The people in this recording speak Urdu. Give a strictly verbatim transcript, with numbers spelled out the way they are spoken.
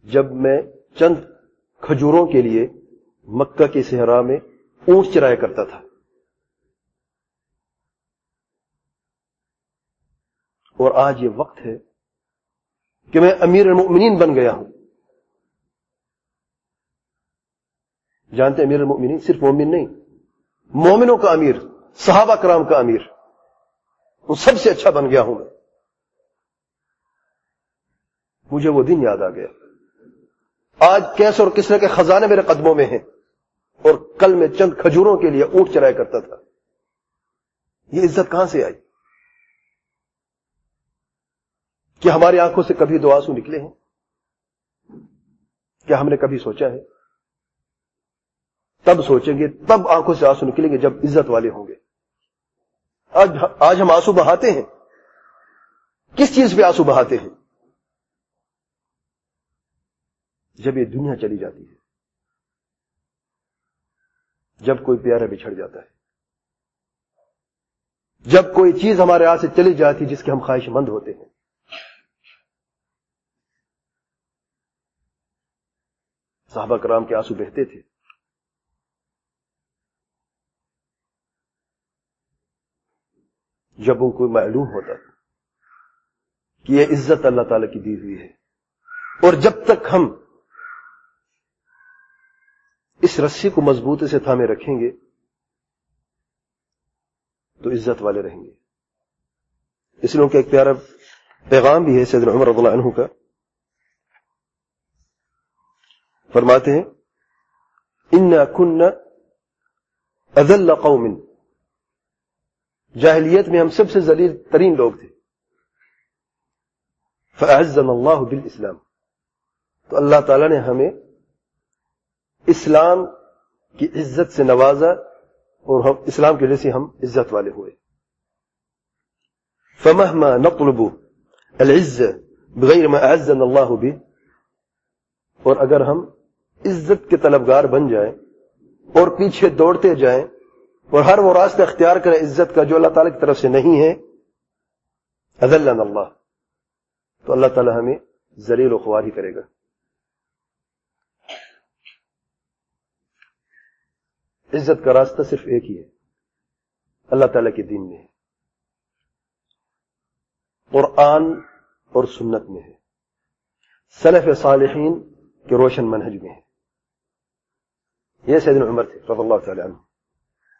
جب میں چند کھجوروں کے لیے مکہ کے صحرا میں اونٹ چرایا کرتا تھا، اور آج یہ وقت ہے کہ میں امیر المؤمنین بن گیا ہوں. جانتے امیر المؤمنین صرف مومن نہیں، مومنوں کا امیر، صحابہ کرام کا امیر، وہ سب سے اچھا بن گیا ہوں میں. مجھے وہ دن یاد آ گیا. آج کیسر اور کسرا کے خزانے میرے قدموں میں ہیں، اور کل میں چند کھجوروں کے لیے اونٹ چرایا کرتا تھا. یہ عزت کہاں سے آئی؟ کیا ہماری آنکھوں سے کبھی دو آنسو نکلے ہیں؟ کیا ہم نے کبھی سوچا ہے؟ تب سوچیں گے، تب آنکھوں سے آنسو نکلیں گے جب عزت والے ہوں گے. آج آج ہم آنسو بہاتے ہیں، کس چیز پہ آنسو بہاتے ہیں؟ جب یہ دنیا چلی جاتی ہے، جب کوئی پیارا بچھڑ جاتا ہے، جب کوئی چیز ہمارے ہاتھ سے چلی جاتی ہے جس کے ہم خواہش مند ہوتے ہیں. صحابہ کرام کے آنسو بہتے تھے. جب ان کو معلوم ہوتا تھا کہ یہ عزت اللہ تعالی کی دی ہوئی ہے، اور جب تک ہم اس رسی کو مضبوطی سے تھامے رکھیں گے تو عزت والے رہیں گے. اس لیے ان کا ایک پیارا پیغام بھی ہے سیدنا عمر رضی اللہ عنہ کا. فرماتے ہیں انا كنا اذل قوم، جاہلیت میں ہم سب سے ذلیل ترین لوگ تھے. فاعزنا اللہ بالاسلام، تو اللہ تعالی نے ہمیں اسلام کی عزت سے نوازا، اور ہم اسلام کی وجہ سے ہم عزت والے ہوئے. فمهما نطلب العزة بغیر ما اعزنا اللہ به، اور اگر ہم عزت کے طلبگار بن جائیں اور پیچھے دوڑتے جائیں اور ہر وہ راستہ اختیار کریں عزت کا جو اللہ تعالیٰ کی طرف سے نہیں ہے، اذلنا اللہ، تو اللہ تعالیٰ ہمیں ذلیل و خوار ہی کرے گا. عزت کا راستہ صرف ایک ہی ہے، اللہ تعالیٰ کے دین میں ہے، قرآن اور سنت میں ہے، سلف صالحین کے روشن منہج میں ہے. یہ سیدنا عمر تھے رضی اللہ تعالی عنہ.